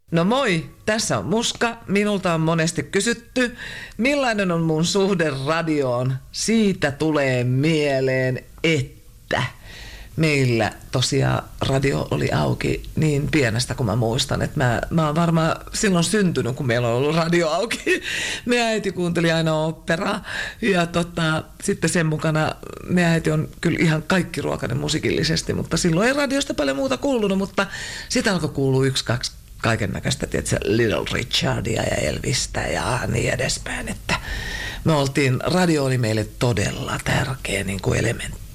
No moi, tässä on Muska. Minulta on monesti kysytty, millainen on mun suhde radioon. Siitä tulee mieleen, että meillä tosiaan radio oli auki niin pienestä kuin mä muistan. Että mä oon varmaan silloin syntynyt, kun meillä on ollut radio auki. Meidän äiti kuunteli aina oopperaa ja sitten sen mukana meidän äiti on kyllä ihan kaikkiruokainen musiikillisesti, mutta silloin ei radiosta paljon muuta kuulunut, mutta sitä alkoi kuulua 1-2 kaiken näköistä, tietysti Little Richardia ja Elvistä ja niin edespäin, että radio oli meille todella tärkeä niin kuin elementti.